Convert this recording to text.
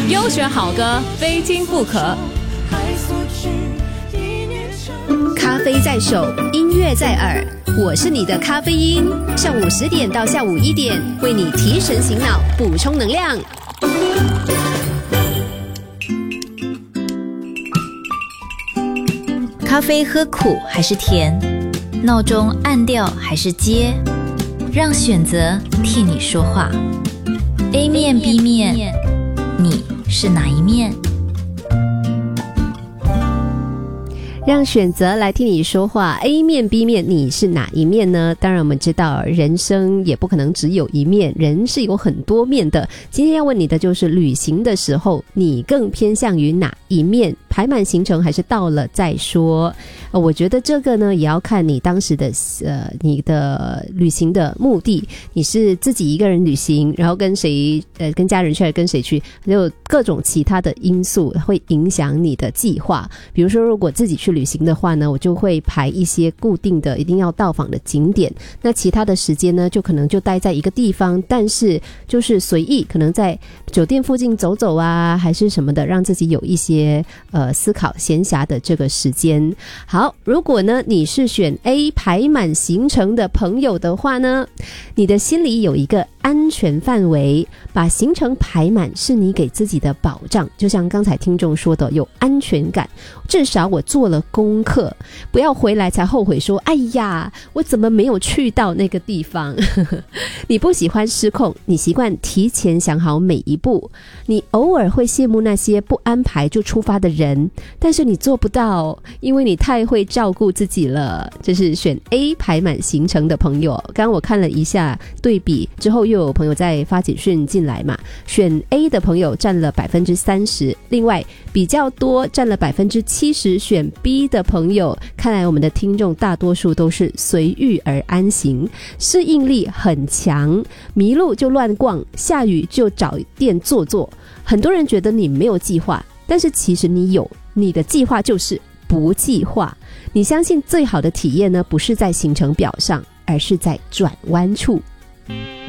优选好歌，非听不可。 咖啡在手，音乐在耳，我是你的咖啡因。上午10点到下午1点，为你提神醒脑，补充能量。 咖啡喝苦还是甜？闹钟按掉还是接？让选择替你说话。A 面 B 面，你是哪一面？ 让选择来替你说话 A 面 B 面，你是哪一面呢？当然我们知道人生也不可能只有一面，人是有很多面的。今天要问你的就是旅行的时候你更偏向于哪一面？排满行程还是到了再说？我觉得这个呢也要看你当时的你的旅行的目的，你是自己一个人旅行，然后跟谁跟家人去还是跟谁去，还有各种其他的因素会影响你的计划。比如说如果自己去旅行的话呢，我就会排一些固定的一定要到访的景点，那其他的时间呢就可能就待在一个地方，但是就是随意可能在酒店附近走走啊还是什么的，让自己有一些思考闲暇的这个时间。好，如果呢你是选 A 排满行程的朋友的话呢，你的心里有一个安全范围，把行程排满是你给自己的保障，就像刚才听众说的，有安全感，至少我做了功课，不要回来才后悔说哎呀我怎么没有去到那个地方你不喜欢失控，你习惯提前想好每一步，你偶尔会羡慕那些不安排就出发的人，但是你做不到，因为你太会照顾自己了。这是选 A 排满行程的朋友。刚刚我看了一下对比之后，又有朋友在发简讯进来嘛，选 A 的朋友占了 30%， 另外比较多占了 70% 选 B 的朋友。看来我们的听众大多数都是随遇而安行，适应力很强，迷路就乱逛，下雨就找店坐坐。很多人觉得你没有计划，但是其实你有，你的计划就是不计划。你相信最好的体验呢，不是在行程表上，而是在转弯处。